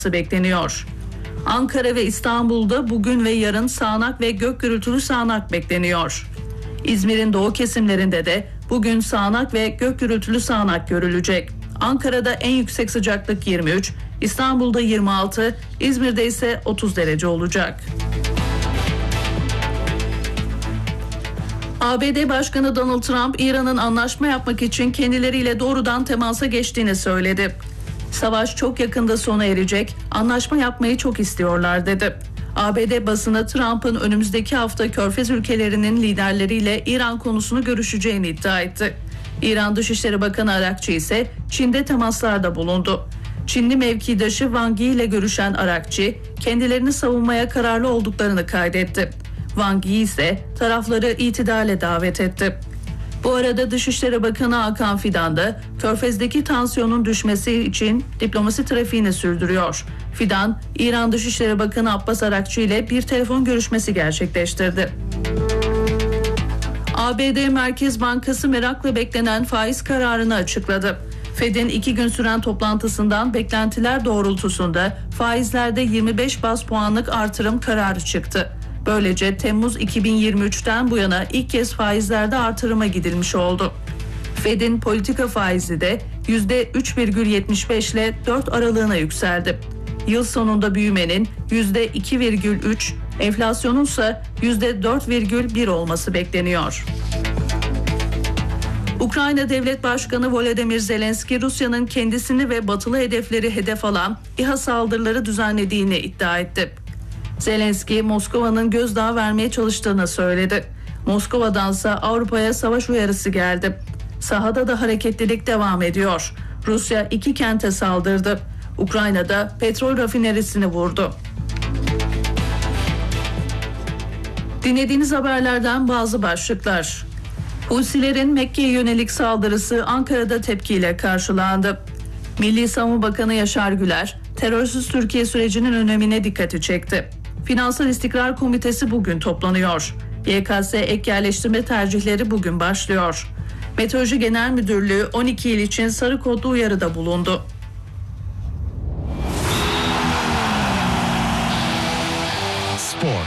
bekleniyor. Ankara ve İstanbul'da bugün ve yarın sağanak ve gök gürültülü sağanak bekleniyor. İzmir'in doğu kesimlerinde de bugün sağanak ve gök gürültülü sağanak görülecek. Ankara'da en yüksek sıcaklık 23, İstanbul'da 26, İzmir'de ise 30 derece olacak. ABD Başkanı Donald Trump, İran'ın anlaşma yapmak için kendileriyle doğrudan temasa geçtiğini söyledi. Savaş çok yakında sona erecek, anlaşma yapmayı çok istiyorlar dedi. ABD basını Trump'ın önümüzdeki hafta Körfez ülkelerinin liderleriyle İran konusunu görüşeceğini iddia etti. İran Dışişleri Bakanı Arakçı ise Çin'de temaslarda bulundu. Çinli mevkidaşı Wang Yi ile görüşen Arakçı, kendilerini savunmaya kararlı olduklarını kaydetti. Wang Yi ise tarafları itidale davet etti. Bu arada Dışişleri Bakanı Hakan Fidan da Körfez'deki tansiyonun düşmesi için diplomasi trafiğini sürdürüyor. Fidan, İran Dışişleri Bakanı Abbas Arakçı ile bir telefon görüşmesi gerçekleştirdi. ABD Merkez Bankası merakla beklenen faiz kararını açıkladı. Fed'in 2 gün süren toplantısından beklentiler doğrultusunda faizlerde 25 baz puanlık artırım kararı çıktı. Böylece Temmuz 2023'ten bu yana ilk kez faizlerde artırıma gidilmiş oldu. Fed'in politika faizi de %3,75 ile 4 aralığına yükseldi. Yıl sonunda büyümenin %2,3, enflasyonun ise %4,1 olması bekleniyor. Ukrayna Devlet Başkanı Volodymyr Zelenski, Rusya'nın kendisini ve batılı hedefleri hedef alan İHA saldırıları düzenlediğini iddia etti. Zelenski, Moskova'nın gözdağı vermeye çalıştığını söyledi. Moskova'dansa Avrupa'ya savaş uyarısı geldi. Sahada da hareketlilik devam ediyor. Rusya 2 kente saldırdı. Ukrayna'da petrol rafinerisini vurdu. Dinlediğiniz haberlerden bazı başlıklar. Husilerin Mekke'ye yönelik saldırısı Ankara'da tepkiyle karşılandı. Milli Savunma Bakanı Yaşar Güler, terörsüz Türkiye sürecinin önemine dikkati çekti. Finansal İstikrar Komitesi bugün toplanıyor. YKS ek yerleştirme tercihleri bugün başlıyor. Meteoroloji Genel Müdürlüğü 12 il için sarı kodlu uyarıda bulundu. Spor.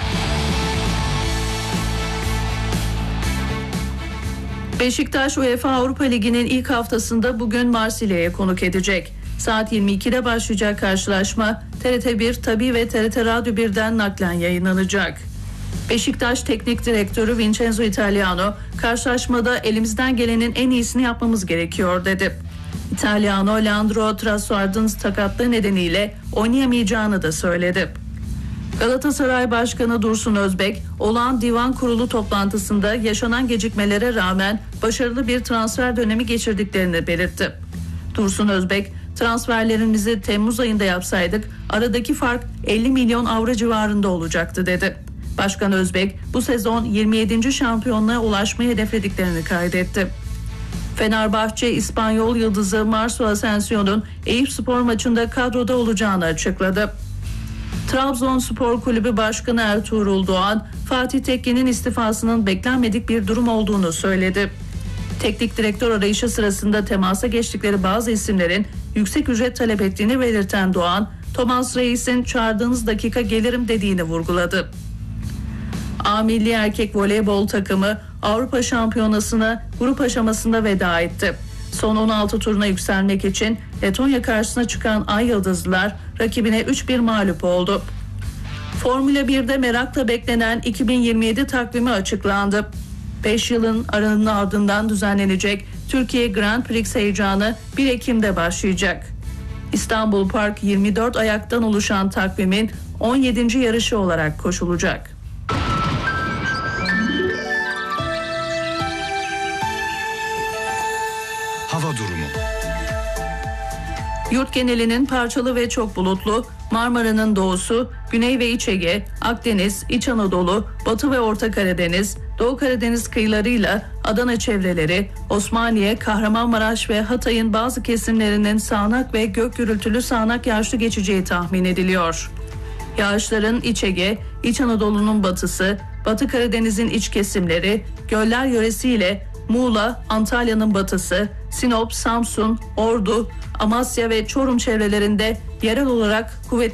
Beşiktaş UEFA Avrupa Ligi'nin ilk haftasında bugün Marsilya'ya konuk edecek. Saat 22'de başlayacak karşılaşma TRT1, Tabii ve TRT Radyo 1'den naklen yayınlanacak. Beşiktaş Teknik Direktörü Vincenzo Italiano, karşılaşmada elimizden gelenin en iyisini yapmamız gerekiyor dedi. Italiano, Leandro Trossard'ın sakatlığı nedeniyle oynayamayacağını da söyledi. Galatasaray Başkanı Dursun Özbek, olağan divan kurulu toplantısında yaşanan gecikmelere rağmen başarılı bir transfer dönemi geçirdiklerini belirtti. Dursun Özbek, transferlerimizi Temmuz ayında yapsaydık aradaki fark 50 milyon avro civarında olacaktı dedi. Başkan Özbek, bu sezon 27. şampiyonluğa ulaşmayı hedeflediklerini kaydetti. Fenerbahçe, İspanyol yıldızı Marco Asensio'nun Eyüpspor maçında kadroda olacağını açıkladı. Trabzonspor Kulübü Başkanı Ertuğrul Doğan, Fatih Tekke'nin istifasının beklenmedik bir durum olduğunu söyledi. Teknik direktör arayışı sırasında temasa geçtikleri bazı isimlerin yüksek ücret talep ettiğini belirten Doğan, Thomas Reis'in çağırdığınız dakika gelirim dediğini vurguladı. A Milli Erkek Voleybol takımı Avrupa Şampiyonası'na grup aşamasında veda etti. Son 16 turuna yükselmek için Letonya karşısına çıkan Ay Yıldızlılar rakibine 3-1 mağlup oldu. Formula 1'de merakla beklenen 2027 takvimi açıklandı. 5 yılın aranın ardından düzenlenecek Türkiye Grand Prix heyecanı 1 Ekim'de başlayacak. İstanbul Park 24 ayaktan oluşan takvimin 17. yarışı olarak koşulacak. Hava durumu. Yurt genelinin parçalı ve çok bulutlu, Marmara'nın doğusu, Güney ve İç Ege, Akdeniz, İç Anadolu, Batı ve Orta Karadeniz, Doğu Karadeniz kıyılarıyla Adana çevreleri, Osmaniye, Kahramanmaraş ve Hatay'ın bazı kesimlerinin sağanak ve gök gürültülü sağanak yağışlı geçeceği tahmin ediliyor. Yağışların İç Ege, İç Anadolu'nun batısı, Batı Karadeniz'in iç kesimleri, göller yöresiyle Muğla, Antalya'nın batısı, Sinop, Samsun, Ordu, Amasya ve Çorum çevrelerinde yerel olarak kuvvetli